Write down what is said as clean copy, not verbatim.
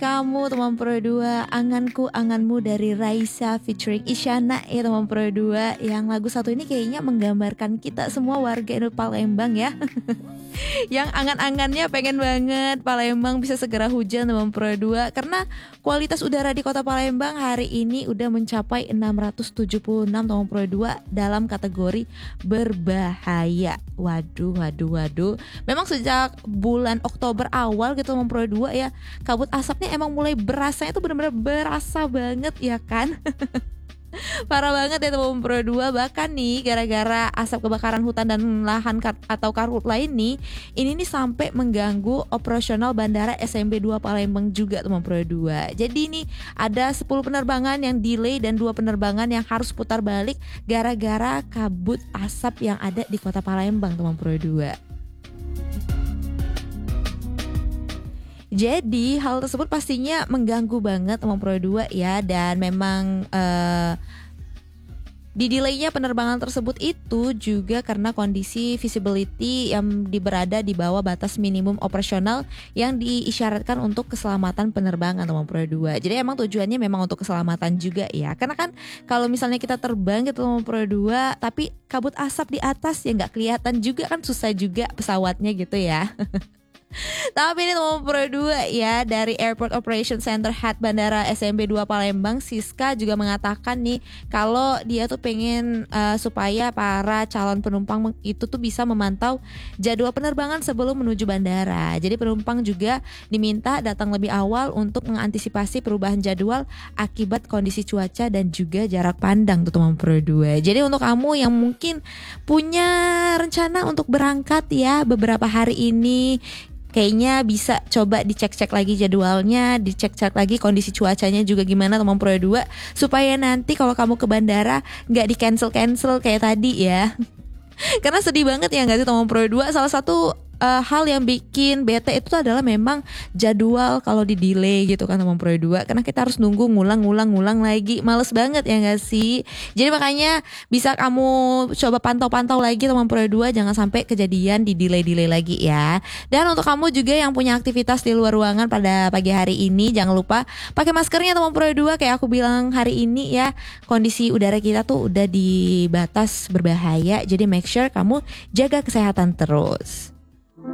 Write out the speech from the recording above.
Kamu teman Pro 2, Anganku Anganmu dari Raisa featuring Isyana ya teman Pro 2. Yang lagu satu ini kayaknya menggambarkan kita semua warga Indo Palembang ya. Yang angan-angannya pengen banget Palembang bisa segera hujan teman Pro 2. Karena kualitas udara di kota Palembang hari ini udah mencapai 676 teman Pro 2 dalam kategori berbahaya. Waduh. Memang sejak bulan Oktober awal gitu teman Pro 2 ya, kabut asapnya emang mulai berasanya tuh benar-benar berasa banget ya kan. Parah banget ya teman Pro 2. Bahkan nih gara-gara asap kebakaran hutan dan lahan atau karhut lain nih, ini nih sampai mengganggu operasional Bandara SMB 2 Palembang juga teman Pro 2. Jadi nih ada 10 penerbangan yang delay dan 2 penerbangan yang harus putar balik gara-gara kabut asap yang ada di kota Palembang teman Pro 2. Jadi hal tersebut pastinya mengganggu banget teman Pro 2 ya. Dan memang di delaynya penerbangan tersebut itu juga karena kondisi visibility yang berada di bawah batas minimum operasional yang diisyaratkan untuk keselamatan penerbangan teman Pro 2. Jadi emang tujuannya memang untuk keselamatan juga ya. Karena kan kalau misalnya kita terbang gitu teman Pro 2 tapi kabut asap di atas ya nggak kelihatan juga kan, susah juga pesawatnya gitu ya. Tapi ini teman Pro 2 ya, dari Airport Operation Center Head Bandara SMB 2 Palembang, Siska juga mengatakan nih kalau dia tuh pengen supaya para calon penumpang itu tuh bisa memantau jadwal penerbangan sebelum menuju bandara. Jadi penumpang juga diminta datang lebih awal untuk mengantisipasi perubahan jadwal akibat kondisi cuaca dan juga jarak pandang tuh teman Pro 2. Jadi untuk kamu yang mungkin punya rencana untuk berangkat ya beberapa hari ini, kayaknya bisa coba dicek-cek lagi jadwalnya, dicek-cek lagi kondisi cuacanya juga gimana teman Pro 2, supaya nanti kalau kamu ke bandara nggak di cancel kayak tadi ya. Karena sedih banget ya nggak sih teman Pro 2. Salah satu hal yang bikin bete itu adalah memang jadwal kalau di delay gitu kan teman Pro 2, karena kita harus nunggu ngulang lagi, males banget ya nggak sih. Jadi makanya bisa kamu coba pantau lagi teman Pro 2, jangan sampai kejadian di delay lagi ya. Dan untuk kamu juga yang punya aktivitas di luar ruangan pada pagi hari ini, jangan lupa pakai maskernya teman Pro 2. Kayak aku bilang hari ini ya, kondisi udara kita tuh udah di batas berbahaya, jadi make sure kamu jaga kesehatan terus.